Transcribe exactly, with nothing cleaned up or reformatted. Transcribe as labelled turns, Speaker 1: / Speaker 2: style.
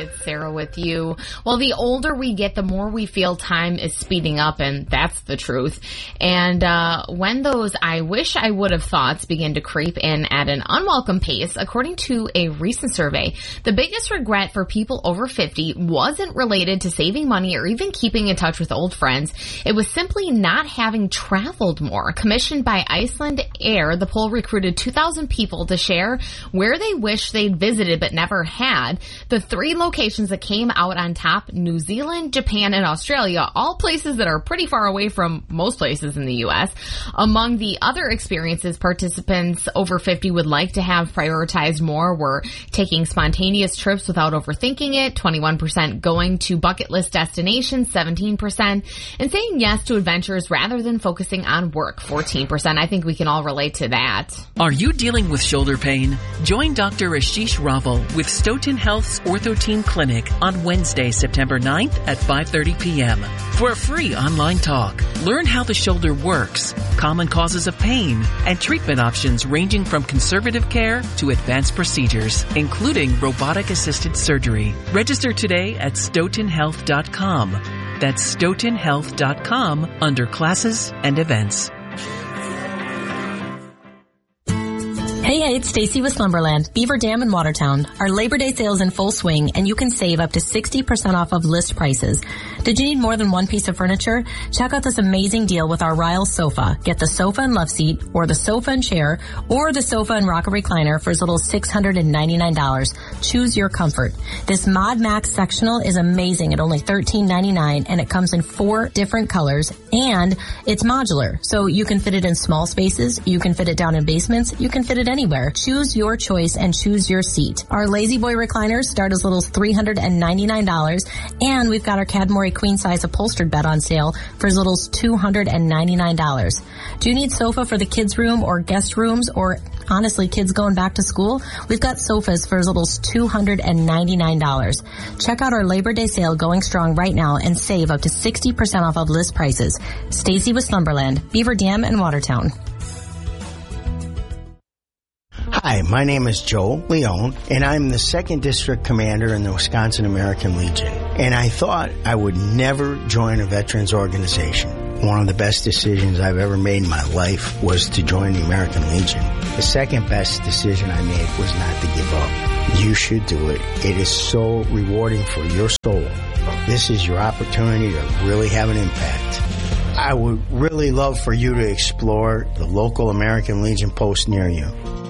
Speaker 1: it's Sarah with you. Well, the older we get, the more we feel time is speeding up, and that's the truth. And uh when those I wish I would have thoughts begin to creep in at an unwelcome pace, according to a recent survey, the biggest regret for people over fifty wasn't related to saving money or even keeping in touch with old friends. It was simply not having traveled more. Commissioned by Iceland Air, the poll recruited two thousand people to share where they wish they'd visited but never had. The three locations that came out on top, New Zealand, Japan, and Australia, all places that are pretty far away from most places in the U S. Among the other experiences participants over fifty would like to have prioritized more were taking spontaneous trips without overthinking it, twenty-one percent going to bucket list destinations, seventeen percent, and saying yes to adventures rather than focusing on work, fourteen percent. I think we can all relate to that.
Speaker 2: Are you dealing with shoulder pain? Join Doctor Ashish Raval with Stoughton Health's Ortho Team Clinic on Wednesday, September ninth at five thirty p.m. for a free online talk. Learn how the shoulder works, common causes of pain, and treatment options ranging from conservative care to advanced procedures, including robotic-assisted surgery. Register today at stoughton health dot com. That's stoughton health dot com under classes and events.
Speaker 3: Hey, hey, it's Stacy with Slumberland, Beaver Dam in Watertown. Our Labor Day sale is in full swing, and you can save up to sixty percent off of list prices. Did you need more than one piece of furniture? Check out this amazing deal with our Ryle sofa. Get the sofa and love seat, or the sofa and chair, or the sofa and rocker recliner for as little as six hundred ninety-nine dollars. Choose your comfort. This Mod Max sectional is amazing at only thirteen ninety-nine, and it comes in four different colors, and it's modular, so you can fit it in small spaces, you can fit it down in basements, you can fit it anywhere. Choose your choice and choose your seat. Our Lazy Boy recliners start as little as three hundred ninety-nine dollars, and we've got our Cadmore queen size upholstered bed on sale for as little as two hundred ninety-nine dollars. Do you need sofa for the kids' room or guest rooms, or honestly kids going back to school? We've got sofas for as little as two hundred ninety-nine dollars. Check out our Labor Day sale going strong right now and save up to sixty percent off of list prices. Stacy with Slumberland, Beaver Dam and Watertown.
Speaker 4: Hi, my name is Joe Leone, and I'm the second District Commander in the Wisconsin American Legion. And I thought I would never join a veterans organization. One of the best decisions I've ever made in my life was to join the American Legion. The second best decision I made was not to give up. You should do it. It is so rewarding for your soul. This is your opportunity to really have an impact. I would really love for you to explore the local American Legion post near you.